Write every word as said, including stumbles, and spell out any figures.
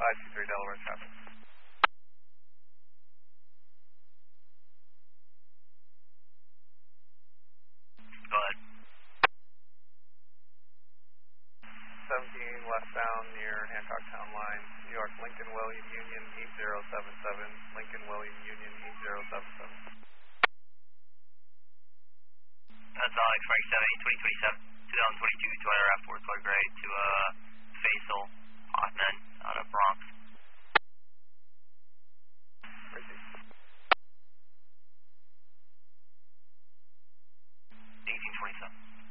five two three Delaware traffic. Go ahead. seventeen westbound near Hancock Town Line, New York, Lincoln William Union eight zero seven seven, Lincoln William Union eight zero seven seven. That's Alex, Frank seventy, twenty twenty-seven, twenty twenty-two, two hundred F four, clear grade to uh,